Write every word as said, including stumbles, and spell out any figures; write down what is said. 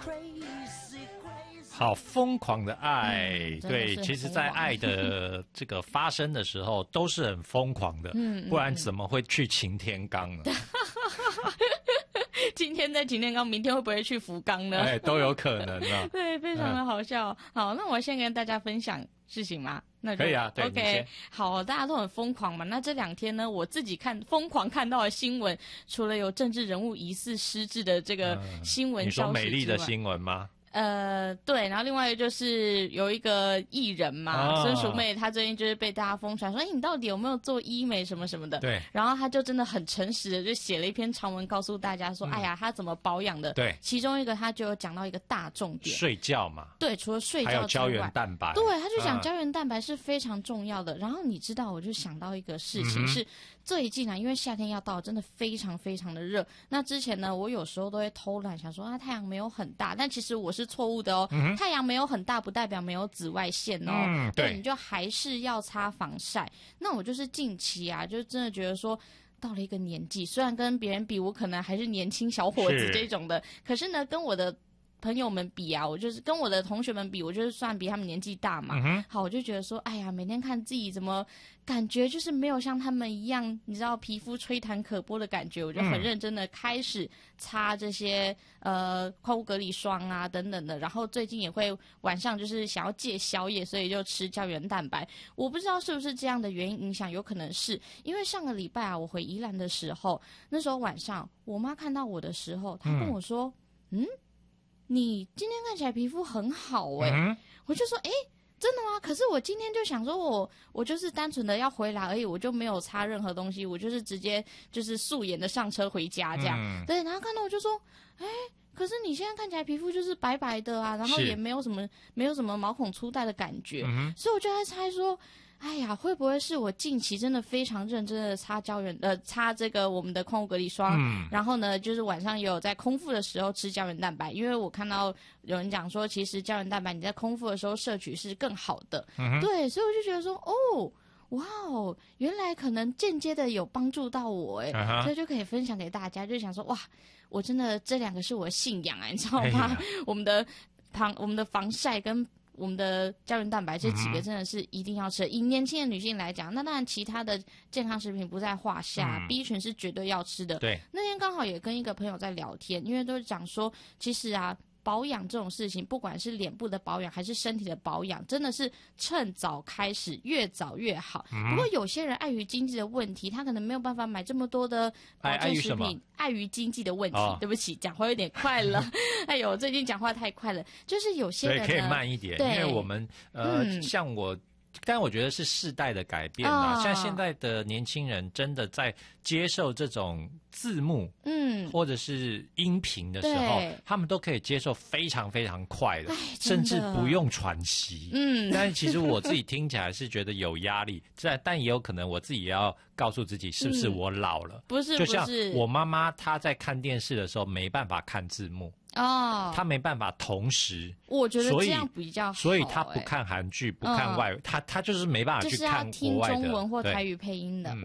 好疯狂的爱， 嗯、 对，其实在爱的这个发生的时候都是很疯狂的，嗯，不然怎么会去擎天岗呢？ 今天在擎天岗，明天会不会去福冈呢？ 哎，都有可能啊。 对，非常的好笑。嗯、好，那我先跟大家分享事情吗？那就可以啊，对 ，OK， 好，大家都很疯狂嘛。那这两天呢，我自己看疯狂看到的新闻，除了有政治人物疑似失智的这个新闻消息之外、 嗯、你说美丽的新闻吗？ 呃，对，然后另外就是有一个艺人嘛，孙、哦、淑妹，她最近就是被大家疯传说，哎，你到底有没有做医美什么什么的？ 对。 然后她就真的很诚实的就写了一篇长文，告诉大家说，嗯、哎呀，她怎么保养的？ 对。 其中一个她就有讲到一个大重点， 睡觉嘛。 对，除了睡觉之外， 还有胶原蛋白。 对，她就讲胶原蛋白是非常重要的。嗯、然后你知道，我就想到一个事情是，嗯、最近啊，因为夏天要到，真的非常非常的热。那之前呢，我有时候都会偷懒，想说啊，太阳没有很大，但其实我是错误的哦。嗯太阳没有很大，不代表没有紫外线哦。 嗯，对， 对你就还是要擦防晒。那我就是近期啊，就真的觉得说，到了一个年纪，虽然跟别人比，我可能还是年轻小伙子这种的，可是呢，跟我的朋友们比啊，我就是跟我的同学们比，我就是算比他们年纪大嘛。嗯、好，我就觉得说，哎呀，每天看自己怎么感觉就是没有像他们一样，你知道皮肤吹弹可拨的感觉，我就很认真的开始擦这些、嗯、呃矿物隔离霜啊等等的。然后最近也会晚上就是想要戒宵夜，所以就吃胶原蛋白。我不知道是不是这样的原因影响，有可能是因为上个礼拜啊，我回宜兰的时候，那时候晚上我妈看到我的时候，她跟我说，嗯。嗯你今天看起来皮肤很好诶、欸嗯、我就说诶真的吗？可是我今天就想说我我就是单纯的要回来而已，我就没有擦任何东西，我就是直接就是素颜的上车回家这样。嗯、对，然后看到我就说诶可是你现在看起来皮肤就是白白的啊，然后也没有什么没有什么毛孔粗大的感觉、嗯、所以我就在猜说哎呀，会不会是我近期真的非常认真的擦胶原呃擦这个我们的矿物隔离霜、嗯、然后呢就是晚上也有在空腹的时候吃胶原蛋白，因为我看到有人讲说其实胶原蛋白你在空腹的时候摄取是更好的、嗯、对，所以我就觉得说哦哇哦，原来可能间接的有帮助到我诶、uh-huh. 所以就可以分享给大家，就想说哇我真的这两个是我的信仰啊，你知道吗、哎、我们的防我们的防晒跟我们的胶原蛋白这几个真的是一定要吃的、嗯、以年轻的女性来讲，那当然其他的健康食品不在话下、嗯、B 群是绝对要吃的。对，那天刚好也跟一个朋友在聊天，因为都讲说其实啊保养这种事情，不管是脸部的保养还是身体的保养，真的是趁早开始，越早越好、嗯、不过有些人碍于经济的问题，他可能没有办法买这么多的保健食品，碍于经济的问题、哦、对不起讲话有点快了哎呦最近讲话太快了，就是有些人呢可以慢一点，因为我们呃、嗯、像我但我觉得是世代的改变啊、哦，像现在的年轻人真的在接受这种字幕，嗯，或者是音频的时候，他们都可以接受非常非常快的，甚至不用喘息，嗯。但其实我自己听起来是觉得有压力，但但也有可能我自己也要告诉自己，是不是我老了？嗯、不是，就像我妈妈她在看电视的时候没办法看字幕。哦，他没办法同时， 我觉得这样比较好、欸， 所以他不看韩剧，不看外语，嗯、他他就是没办法去看国外的， 就是要听中文或台语配音的。